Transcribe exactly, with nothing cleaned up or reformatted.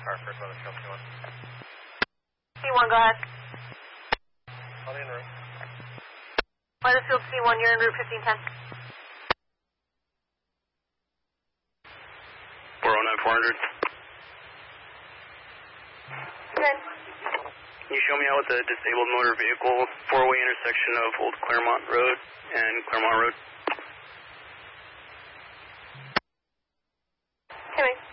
Hartford, Weathersfield C one. C one, go ahead. On en route. Weathersfield C one, you're en route fifteen ten. four oh nine four hundred. Good. Can you show me out with the disabled motor vehicle, four-way intersection of Old Claremont Road and Claremont Road? Okay.